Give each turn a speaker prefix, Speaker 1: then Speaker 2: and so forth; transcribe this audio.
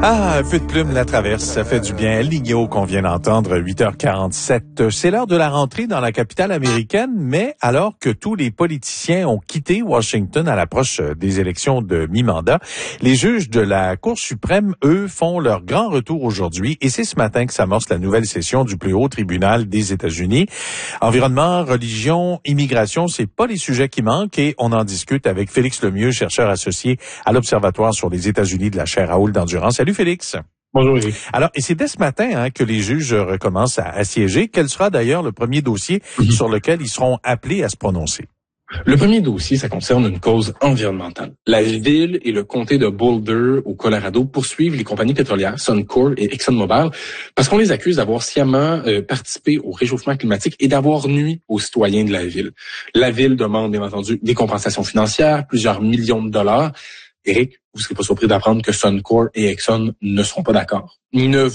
Speaker 1: Ah, un peu de plume la traverse, ça fait du bien. El Niño qu'on vient d'entendre, 8h47. C'est l'heure de la rentrée dans la capitale américaine, mais alors que tous les politiciens ont quitté Washington à l'approche des élections de mi-mandat, les juges de la Cour suprême, eux, font leur grand retour aujourd'hui et c'est ce matin que s'amorce la nouvelle session du plus haut tribunal des États-Unis. Environnement, religion, immigration, c'est pas les sujets qui manquent et on en discute avec Félix Lemieux, chercheur associé à l'Observatoire sur les États-Unis de la chaire Raoul d'Endurance. Salut Félix.
Speaker 2: Bonjour Éric.
Speaker 1: Alors, et c'est dès ce matin que les juges recommencent à siéger. Quel sera d'ailleurs le premier dossier sur lequel ils seront appelés à se prononcer?
Speaker 2: Le premier dossier, ça concerne une cause environnementale. La ville et le comté de Boulder, au Colorado, poursuivent les compagnies pétrolières Suncor et ExxonMobil parce qu'on les accuse d'avoir sciemment participé au réchauffement climatique et d'avoir nui aux citoyens de la ville. La ville demande, bien entendu, des compensations financières, plusieurs millions de dollars. Éric, vous ne serez pas surpris d'apprendre que Suncor et Exxon ne seront pas d'accord. Ils ne